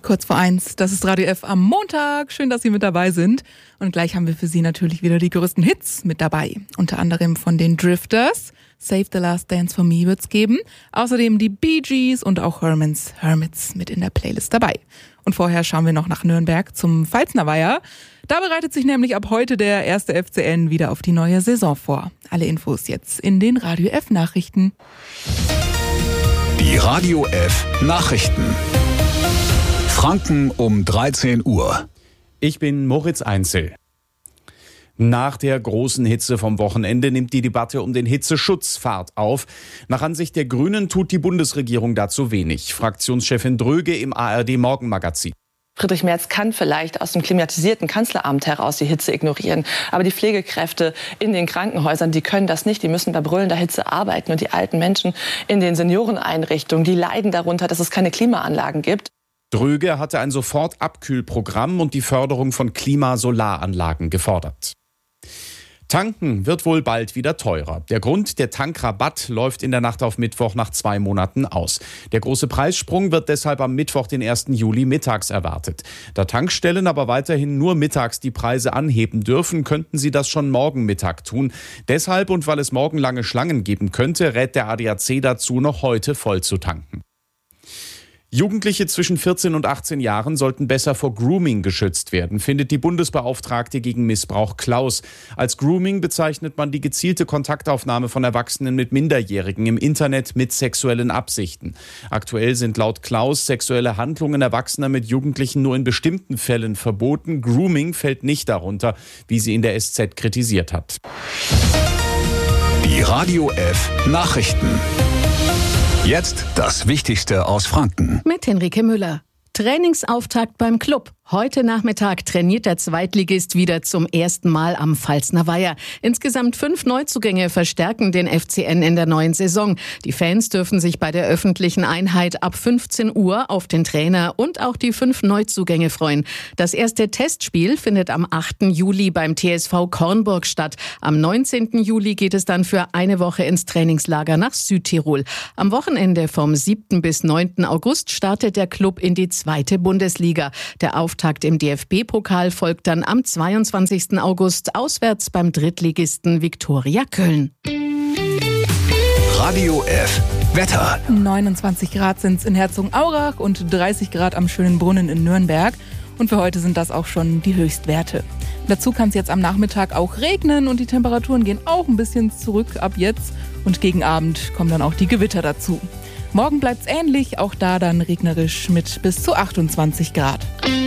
Kurz vor 1, das ist Radio F am Montag. Schön, dass Sie mit dabei sind. Und gleich haben wir für Sie natürlich wieder die größten Hits mit dabei. Unter anderem von den Drifters. Save the Last Dance for Me wird's geben. Außerdem die Bee Gees und auch Hermits mit in der Playlist dabei. Und vorher schauen wir noch nach Nürnberg zum Pfalzner Weiher. Da bereitet sich nämlich ab heute der 1. FCN wieder auf die neue Saison vor. Alle Infos jetzt in den Radio F Nachrichten. Die Radio F Nachrichten. Franken um 13 Uhr. Ich bin Moritz Einzel. Nach der großen Hitze vom Wochenende nimmt die Debatte um den Hitzeschutz Fahrt auf. Nach Ansicht der Grünen tut die Bundesregierung dazu wenig. Fraktionschefin Dröge im ARD Morgenmagazin. Friedrich Merz kann vielleicht aus dem klimatisierten Kanzleramt heraus die Hitze ignorieren. Aber die Pflegekräfte in den Krankenhäusern, die können das nicht. Die müssen bei brüllender Hitze arbeiten. Und die alten Menschen in den Senioreneinrichtungen, die leiden darunter, dass es keine Klimaanlagen gibt. Dröge hatte ein Sofortabkühlprogramm und die Förderung von Klimasolaranlagen gefordert. Tanken wird wohl bald wieder teurer. Der Grund, der Tankrabatt läuft in der Nacht auf Mittwoch nach 2 Monaten aus. Der große Preissprung wird deshalb am Mittwoch, den 1. Juli mittags erwartet. Da Tankstellen aber weiterhin nur mittags die Preise anheben dürfen, könnten sie das schon morgen Mittag tun. Deshalb und weil es morgen lange Schlangen geben könnte, rät der ADAC dazu, noch heute voll zu tanken. Jugendliche zwischen 14 und 18 Jahren sollten besser vor Grooming geschützt werden, findet die Bundesbeauftragte gegen Missbrauch Klaus. Als Grooming bezeichnet man die gezielte Kontaktaufnahme von Erwachsenen mit Minderjährigen im Internet mit sexuellen Absichten. Aktuell sind laut Klaus sexuelle Handlungen Erwachsener mit Jugendlichen nur in bestimmten Fällen verboten. Grooming fällt nicht darunter, wie sie in der SZ kritisiert hat. Die Radio F Nachrichten. Jetzt das Wichtigste aus Franken. Mit Henrike Müller. Trainingsauftakt beim Club. Heute Nachmittag trainiert der Zweitligist wieder zum ersten Mal am Pfalzner Weiher. Insgesamt 5 Neuzugänge verstärken den FCN in der neuen Saison. Die Fans dürfen sich bei der öffentlichen Einheit ab 15 Uhr auf den Trainer und auch die 5 Neuzugänge freuen. Das erste Testspiel findet am 8. Juli beim TSV Kornburg statt. Am 19. Juli geht es dann für eine Woche ins Trainingslager nach Südtirol. Am Wochenende vom 7. bis 9. August startet der Club in die 2. Bundesliga. Der Auftakt im DFB-Pokal folgt dann am 22. August auswärts beim Drittligisten Viktoria Köln. Radio F Wetter. 29 Grad sind es in Herzogenaurach und 30 Grad am schönen Brunnen in Nürnberg. Und für heute sind das auch schon die Höchstwerte. Dazu kann es jetzt am Nachmittag auch regnen und die Temperaturen gehen auch ein bisschen zurück ab jetzt. Und gegen Abend kommen dann auch die Gewitter dazu. Morgen bleibt es ähnlich, auch da dann regnerisch mit bis zu 28 Grad.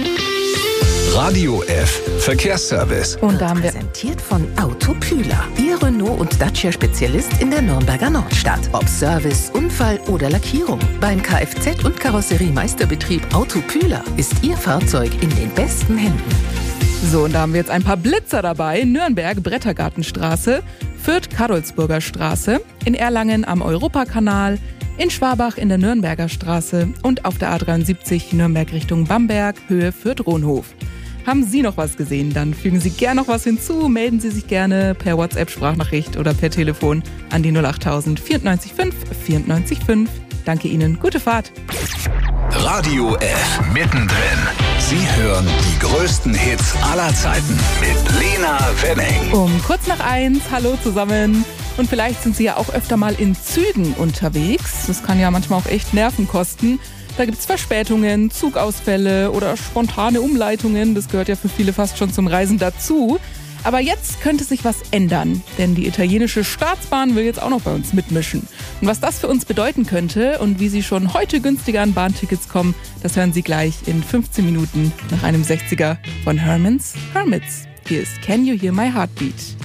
Radio F Verkehrsservice. Und da haben wir präsentiert von Autopühler. Ihr Renault- und Dacia-Spezialist in der Nürnberger Nordstadt. Ob Service, Unfall oder Lackierung. Beim Kfz- und Karosseriemeisterbetrieb Autopühler ist Ihr Fahrzeug in den besten Händen. So, und da haben wir jetzt ein paar Blitzer dabei. Nürnberg, Brettergartenstraße, Fürth, Karolsburger Straße, in Erlangen am Europakanal, in Schwabach in der Nürnberger Straße und auf der A73 Nürnberg Richtung Bamberg, Höhe Fürth-Rohnhof. Haben Sie noch was gesehen? Dann fügen Sie gerne noch was hinzu. Melden Sie sich gerne per WhatsApp-Sprachnachricht oder per Telefon an die 08000 94 5 94 5. Danke Ihnen. Gute Fahrt. Radio F mittendrin. Sie hören die größten Hits aller Zeiten mit Lena Wenning. Um kurz nach 1. Hallo zusammen. Und vielleicht sind Sie ja auch öfter mal in Zügen unterwegs. Das kann ja manchmal auch echt Nerven kosten. Da gibt es Verspätungen, Zugausfälle oder spontane Umleitungen. Das gehört ja für viele fast schon zum Reisen dazu. Aber jetzt könnte sich was ändern, denn die italienische Staatsbahn will jetzt auch noch bei uns mitmischen. Und was das für uns bedeuten könnte und wie Sie schon heute günstiger an Bahntickets kommen, das hören Sie gleich in 15 Minuten nach einem 60er von Hermits. Hier ist Can You Hear My Heartbeat?